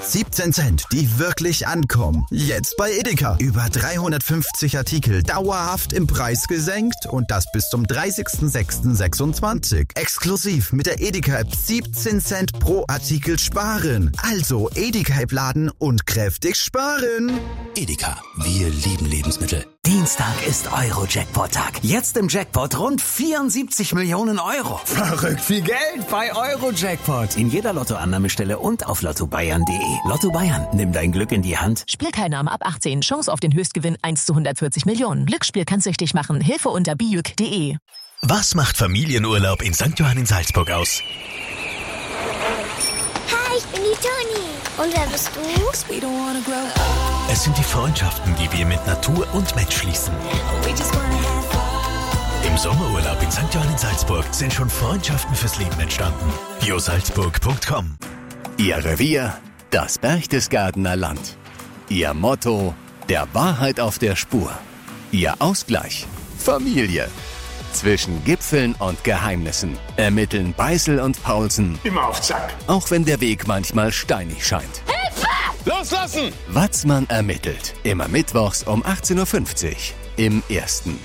17 Cent, die wirklich ankommen. Jetzt bei Edeka. Über 350 Artikel dauerhaft im Preis gesenkt und das bis zum 30.06.26. Exklusiv mit der Edeka-App 17 Cent pro Artikel sparen. Also Edeka-App laden und kräftig sparen. Edeka, wir lieben Lebensmittel. Dienstag ist Euro-Jackpot-Tag. Jetzt im Jackpot rund 74 Millionen Euro. Verrückt viel Geld bei Euro-Jackpot. In jeder Lottoannahmestelle und auf lottobayern.de. Lotto Bayern, nimm dein Glück in die Hand. Spielteilnahme ab 18. Chance auf den Höchstgewinn 1 zu 140 Millionen. Glücksspiel kann süchtig machen. Hilfe unter biüc.de. Was macht Familienurlaub in St. Johann in Salzburg aus? Hi, ich bin die Toni. Und wer bist du? Es sind die Freundschaften, die wir mit Natur und Mensch schließen. Im Sommerurlaub in St. Johann in Salzburg sind schon Freundschaften fürs Leben entstanden. biosalzburg.com. Ihr Revier, das Berchtesgadener Land. Ihr Motto, der Wahrheit auf der Spur. Ihr Ausgleich, Familie. Zwischen Gipfeln und Geheimnissen ermitteln Beißel und Paulsen. Immer auf Zack. Auch wenn der Weg manchmal steinig scheint. Hilfe! Loslassen! Watzmann ermittelt. Immer mittwochs um 18.50 Uhr im Ersten.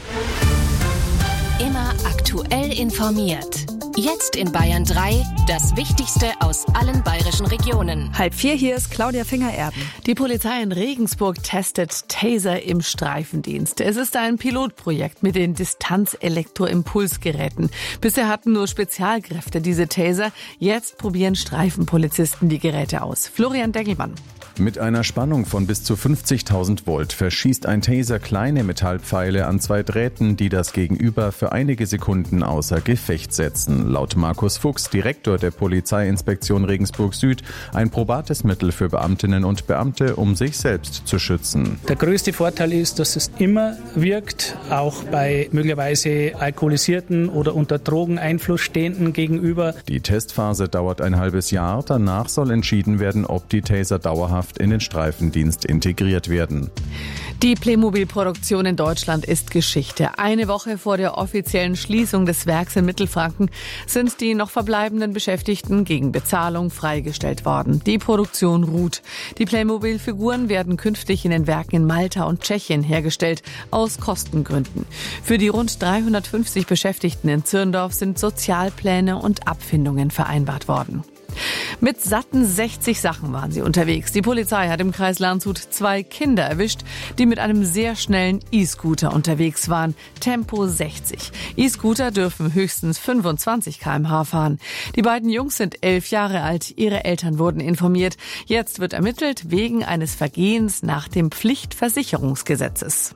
Immer aktuell informiert. Jetzt in Bayern 3, das Wichtigste aus allen bayerischen Regionen. 3:30, hier ist Claudia Finger-Erben. Die Polizei in Regensburg testet Taser im Streifendienst. Es ist ein Pilotprojekt mit den Distanz-Elektroimpulsgeräten. Bisher hatten nur Spezialkräfte diese Taser. Jetzt probieren Streifenpolizisten die Geräte aus. Florian Deckelmann. Mit einer Spannung von bis zu 50.000 Volt verschießt ein Taser kleine Metallpfeile an 2 Drähten, die das Gegenüber für einige Sekunden außer Gefecht setzen. Laut Markus Fuchs, Direktor der Polizeiinspektion Regensburg Süd, ein probates Mittel für Beamtinnen und Beamte, um sich selbst zu schützen. Der größte Vorteil ist, dass es immer wirkt, auch bei möglicherweise alkoholisierten oder unter Drogeneinfluss stehenden gegenüber. Die Testphase dauert ein halbes Jahr. Danach soll entschieden werden, ob die Taser dauerhaft in den Streifendienst integriert werden. Die Playmobil-Produktion in Deutschland ist Geschichte. Eine Woche vor der offiziellen Schließung des Werks in Mittelfranken sind die noch verbleibenden Beschäftigten gegen Bezahlung freigestellt worden. Die Produktion ruht. Die Playmobil-Figuren werden künftig in den Werken in Malta und Tschechien hergestellt, aus Kostengründen. Für die rund 350 Beschäftigten in Zirndorf sind Sozialpläne und Abfindungen vereinbart worden. Mit satten 60 Sachen waren sie unterwegs. Die Polizei hat im Kreis Landshut 2 Kinder erwischt, die mit einem sehr schnellen E-Scooter unterwegs waren. Tempo 60. E-Scooter dürfen höchstens 25 km/h fahren. Die beiden Jungs sind 11 Jahre alt. Ihre Eltern wurden informiert. Jetzt wird ermittelt wegen eines Vergehens nach dem Pflichtversicherungsgesetzes.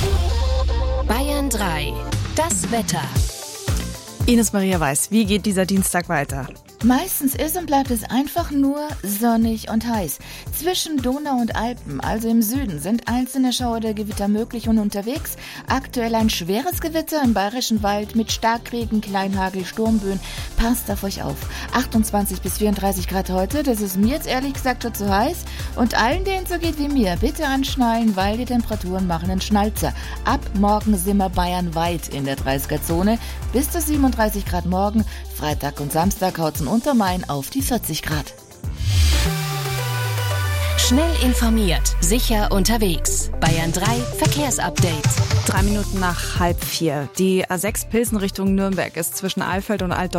Bayern 3. Das Wetter. Ines Maria Weiß, wie geht dieser Dienstag weiter? Meistens ist und bleibt es einfach nur sonnig und heiß. Zwischen Donau und Alpen, also im Süden, sind einzelne Schauer oder Gewitter möglich und unterwegs. Aktuell ein schweres Gewitter im Bayerischen Wald mit Starkregen, Kleinhagel, Sturmböen. Passt auf euch auf. 28 bis 34 Grad heute, das ist mir jetzt ehrlich gesagt schon zu heiß. Und allen, denen so geht wie mir, bitte anschnallen, weil die Temperaturen machen einen Schnalzer. Ab morgen sind wir bayernweit in der 30er-Zone. Bis zu 37 Grad morgen. Freitag und Samstag haut's unter Main auf die 40 Grad. Schnell informiert, sicher unterwegs. Bayern 3 Verkehrsupdate. 3 Minuten nach 3:30. Die A6 Pilsen Richtung Nürnberg ist zwischen Alfeld und Altdorf